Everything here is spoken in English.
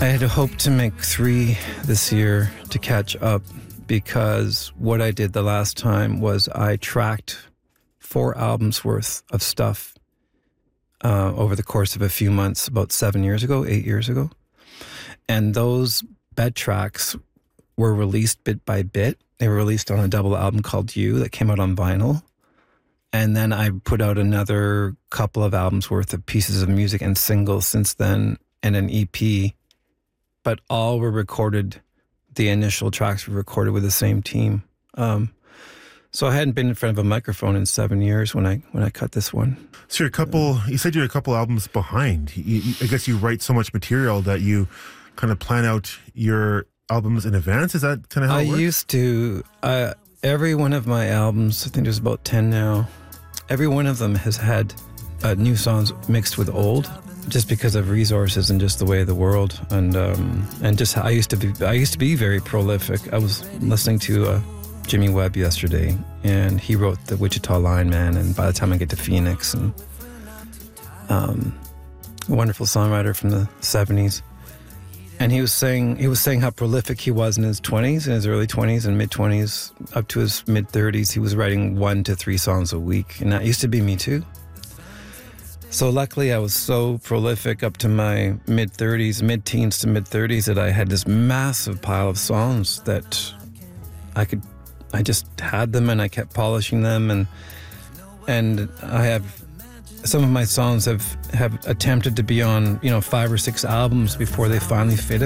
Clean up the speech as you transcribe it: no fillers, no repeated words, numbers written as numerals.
I had hoped to make 3 this year to catch up, because what I did the last time was I tracked 4 albums worth of stuff over the course of a few months, about 8 years ago. And those bed tracks were released bit by bit. They were released on a double album called You that came out on vinyl. And then I put out another couple of albums worth of pieces of music and singles since then, and an EP. But all were recorded, the initial tracks were recorded with the same team. So I hadn't been in front of a microphone in 7 years when I cut this one. So you said you're a couple albums behind. I guess you write so much material that you kind of plan out your albums in advance. Is that kind of how it works? I used to. Every one of my albums, I think there's about 10 now, every one of them has had new songs mixed with old, just because of resources and just the way of the world, and just how I used to be very prolific. I was listening to Jimmy Webb yesterday, and he wrote the Wichita Lineman, and By the Time I Get to Phoenix, and a wonderful songwriter from the 70s. And he was saying how prolific he was in his 20s, in his early 20s and mid 20s, up to his mid 30s. He was writing 1 to 3 songs a week, and that used to be me too. So luckily I was so prolific up to my mid-teens to mid-30s, that I had this massive pile of songs that I just had them, and I kept polishing them, and I have some of my songs have attempted to be on 5 or 6 albums before they finally fit